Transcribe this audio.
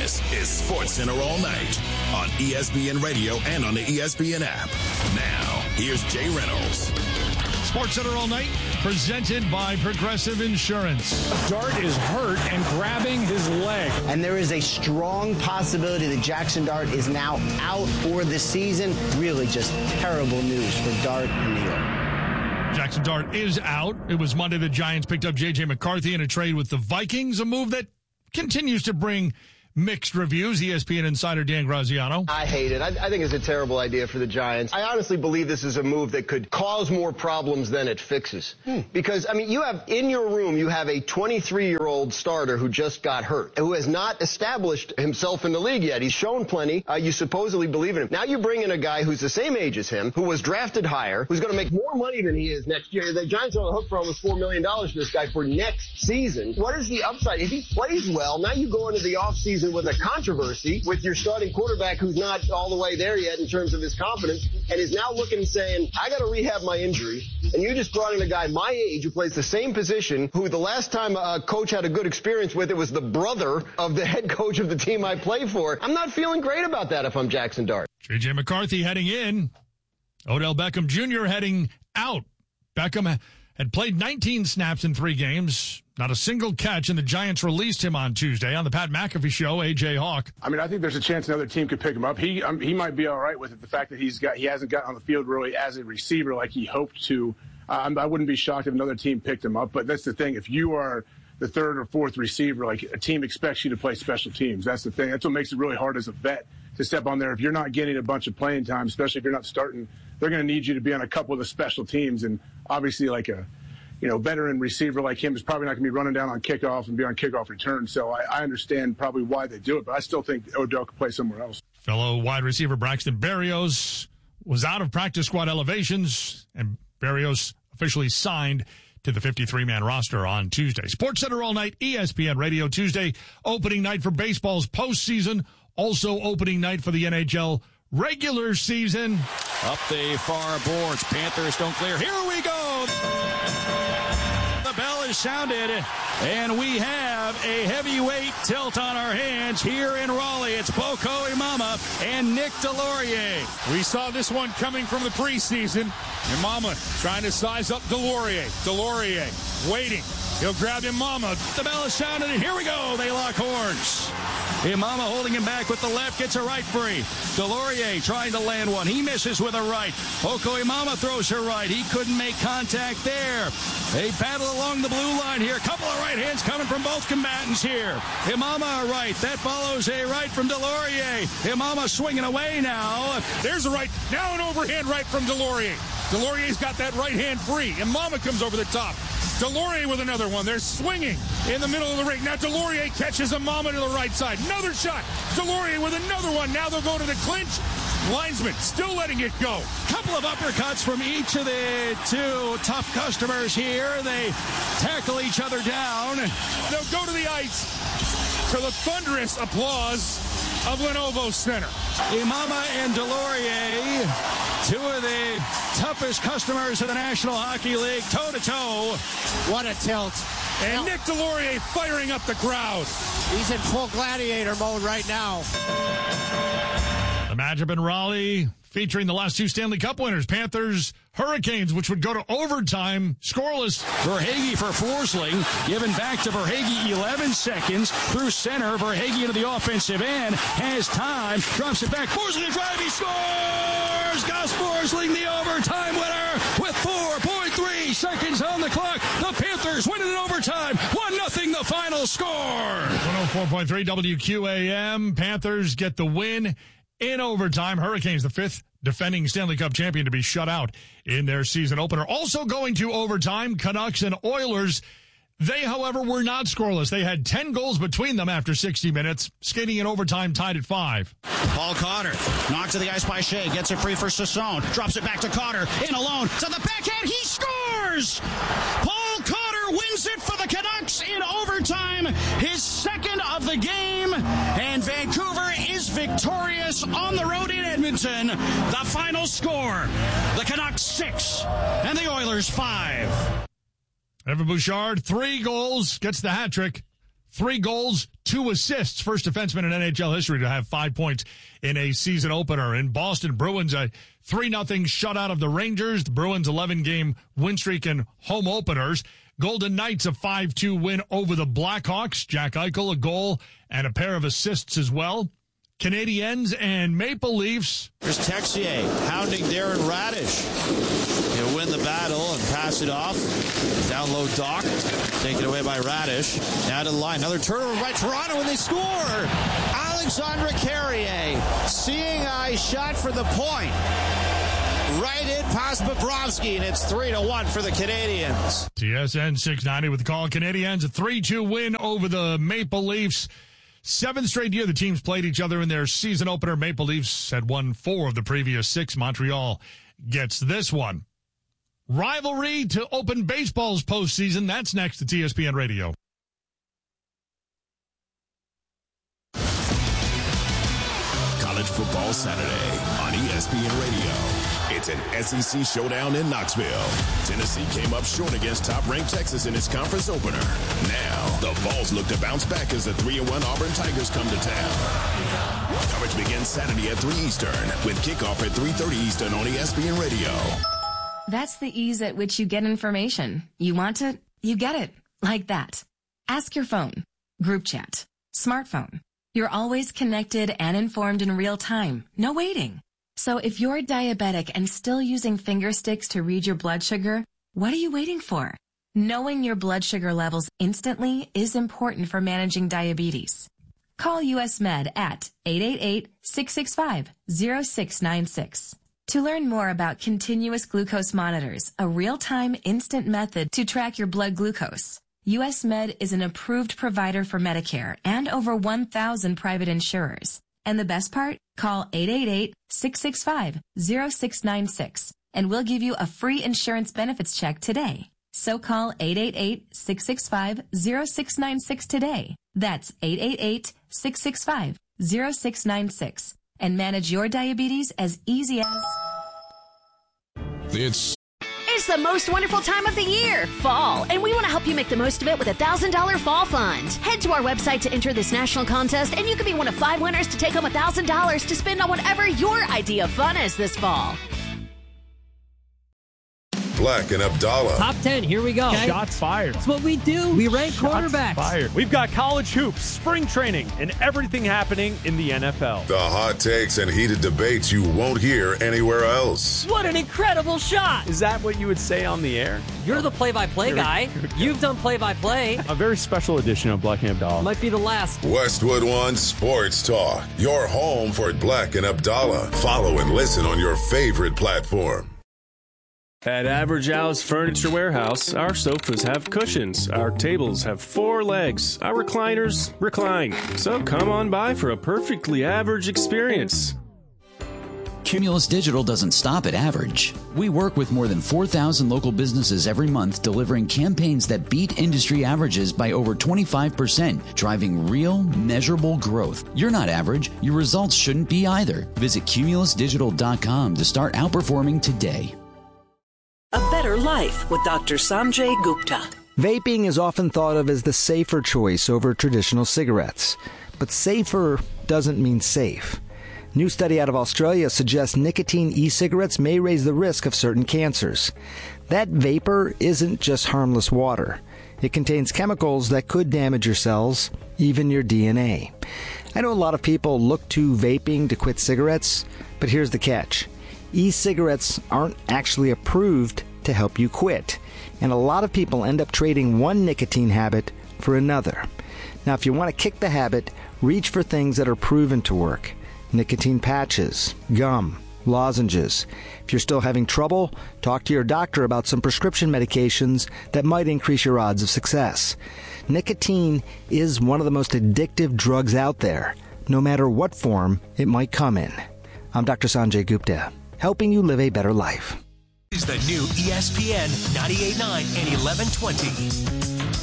This is SportsCenter All Night on ESPN Radio and on the ESPN app. Now, here's Jay Reynolds. SportsCenter All Night, presented by Progressive Insurance. Dart is hurt and grabbing his leg. And there is a strong possibility that Jackson Dart is now out for the season. Really just terrible news for Dart and New York. Jackson Dart is out. It was Monday the Giants picked up J.J. McCarthy in a trade with the Vikings, a move that continues to bring mixed reviews. ESPN insider Dan Graziano. I hate it. I think it's a terrible idea for the Giants. I honestly believe this is a move that could cause more problems than it fixes. Because, you have in your room, you have a 23-year-old starter who just got hurt, who has not established himself in the league yet. He's shown plenty. You supposedly believe in him. Now you bring in a guy who's the same age as him, who was drafted higher, who's going to make more money than he is next year. The Giants are on the hook for almost $4 million for this guy for next season. What is the upside? If he plays well, now you go into the offseason with a controversy with your starting quarterback who's not all the way there yet in terms of his confidence and is now looking and saying, I got to rehab my injury. And you just brought in a guy my age who plays the same position, who the last time a coach had a good experience with, it was the brother of the head coach of the team I play for. I'm not feeling great about that if I'm Jackson Dart. J.J. McCarthy heading in. Odell Beckham Jr. heading out. Beckham had played 19 snaps in 3 games. Not a single catch, and the Giants released him on Tuesday on the Pat McAfee Show. A.J. Hawk. I think there's a chance another team could pick him up. He might be all right with it. The fact that he hasn't gotten on the field really as a receiver like he hoped to. I wouldn't be shocked if another team picked him up. But that's the thing. If you are the third or fourth receiver, like a team expects you to play special teams. That's the thing. That's what makes it really hard as a vet to step on there. If you're not getting a bunch of playing time, especially if you're not starting, they're going to need you to be on a couple of the special teams. And obviously, like a veteran receiver like him is probably not going to be running down on kickoff and be on kickoff return. So I understand probably why they do it, but I still think Odell could play somewhere else. Fellow wide receiver Braxton Berrios was out of practice squad elevations, and Berrios officially signed to the 53-man roster on Tuesday. SportsCenter All Night, ESPN Radio. Tuesday, opening night for baseball's postseason. Also opening night for the NHL regular season. Up the far boards. Panthers don't clear. Here we go. The bell is sounded, and we have a heavyweight tilt on our hands here in Raleigh. It's Boko Imama and Nick Delorier. We saw this one coming from the preseason. Imama trying to size up Delorier. Delorier waiting. He'll grab Imama. The bell is sounded, and here we go. They lock horns. Imama holding him back with the left, gets a right free. Delorier trying to land one. He misses with a right. Boko Imama throws her right. He couldn't make contact there. They battle along the blue line here. Couple of right hands coming from both combatants here. Imama a right. That follows a right from Delorier. Imama swinging away now. There's a right. Now an overhand right from Delorier. Delorier's got that right hand free. Imama comes over the top. Delorier with another one. They're swinging in the middle of the ring. Now Delorier catches Imama to the right side. Another shot. Delorier with another one. Now they'll go to the clinch. Linesman still letting it go. Couple of uppercuts from each of the two tough customers here. They tackle each other down. They'll go to the ice to the thunderous applause of Lenovo Center. Imama and Delorier, two of the toughest customers of the National Hockey League, toe-to-toe. What a tilt. And Nick Delorier firing up the crowd. He's in full gladiator mode right now. The matchup in Raleigh featuring the last 2 Stanley Cup winners, Panthers, Hurricanes, which would go to overtime, scoreless. Verhaeghe for Forsling, given back to Verhaeghe, 11 seconds, through center, Verhaeghe into the offensive end, has time, drops it back, Forsling drive, he scores! Gus Forsling, the overtime winner, with 4.3 seconds on the clock. The Panthers win it in overtime, 1-0 the final score. 104.3 WQAM, Panthers get the win in overtime. Hurricanes, the 5th defending Stanley Cup champion, to be shut out in their season opener. Also going to overtime, Canucks and Oilers. They, however, were not scoreless. They had 10 goals between them after 60 minutes, skating in overtime tied at 5. Paul Cotter knocked to the ice by Shea, gets it free for Sassone, drops it back to Cotter, in alone, to the backhand, he scores! Paul Cotter wins it for the Canucks in overtime, his 2nd of the game, and Vancouver is victorious on the road in Edmonton. The final score, the Canucks 6 and the Oilers 5. Evan Bouchard, 3 goals, gets the hat trick. 3 goals, 2 assists. First defenseman in NHL history to have 5 points in a season opener. In Boston, Bruins a 3-0 shutout of the Rangers. The Bruins 11-game win streak in home openers. Golden Knights a 5-2 win over the Blackhawks. Jack Eichel a goal and a pair of assists as well. Canadiens and Maple Leafs. Here's Texier hounding Darren Radish. He'll win the battle and pass it off. Down low, Doc. Taken away by Radish. Now to the line. Another turnover by Toronto, and they score. Alexandre Carrier. Seeing eye shot for the point. Right in past Bobrovsky, and it's 3-1 for the Canadiens. TSN 690 with the call. Canadiens a 3-2 win over the Maple Leafs. 7th straight year the teams played each other in their season opener. Maple Leafs had won 4 of the previous 6. Montreal gets this one. Rivalry to open baseball's postseason. That's next to TSPN Radio. College Football Saturday on ESPN Radio. It's an SEC showdown in Knoxville. Tennessee came up short against top-ranked Texas in its conference opener. Now, the Vols look to bounce back as the 3-1 Auburn Tigers come to town. Coverage begins Saturday at 3 Eastern with kickoff at 3:30 Eastern on ESPN Radio. That's the ease at which you get information. You want it, you get it. Like that. Ask your phone. Group chat. Smartphone. You're always connected and informed in real time. No waiting. So if you're diabetic and still using finger sticks to read your blood sugar, what are you waiting for? Knowing your blood sugar levels instantly is important for managing diabetes. Call US Med at 888-665-0696. To learn more about continuous glucose monitors, a real-time instant method to track your blood glucose. US Med is an approved provider for Medicare and over 1,000 private insurers. And the best part? Call 888-665-0696 and we'll give you a free insurance benefits check today. So call 888-665-0696 today. That's 888-665-0696 and manage your diabetes as easy as... It's the most wonderful time of the year, fall, and we want to help you make the most of it with a $1,000 fall fund. Head to our website to enter this national contest, and you could be one of 5 winners to take home $1,000 to spend on whatever your idea of fun is this fall. Black and Abdallah. Top 10, here we go. Okay. Shots fired. That's what we do. We rank quarterbacks. Fired. We've got college hoops, spring training, and everything happening in the NFL. The hot takes and heated debates you won't hear anywhere else. What an incredible shot. Is that what you would say on the air? You're the play-by-play guy. You've done play-by-play. A very special edition of Black and Abdallah. Might be the last. Westwood One Sports Talk. Your home for Black and Abdallah. Follow and listen on your favorite platform. At Average Al's Furniture Warehouse, our sofas have cushions, our tables have 4 legs, our recliners recline. So come on by for a perfectly average experience. Cumulus Digital doesn't stop at average. We work with more than 4,000 local businesses every month, delivering campaigns that beat industry averages by over 25%, driving real, measurable growth. You're not average. Your results shouldn't be either. Visit cumulusdigital.com to start outperforming today. A better life with Dr. Sanjay Gupta. Vaping is often thought of as the safer choice over traditional cigarettes. But safer doesn't mean safe. New study out of Australia suggests nicotine e-cigarettes may raise the risk of certain cancers. That vapor isn't just harmless water. It contains chemicals that could damage your cells, even your DNA. I know a lot of people look to vaping to quit cigarettes, but here's the catch. E-cigarettes aren't actually approved to help you quit, and a lot of people end up trading one nicotine habit for another. Now, if you want to kick the habit, reach for things that are proven to work. Nicotine patches, gum, lozenges. If you're still having trouble, talk to your doctor about some prescription medications that might increase your odds of success. Nicotine is one of the most addictive drugs out there, no matter what form it might come in. I'm Dr. Sanjay Gupta, helping you live a better life. Is the new ESPN 98.9 and 1120.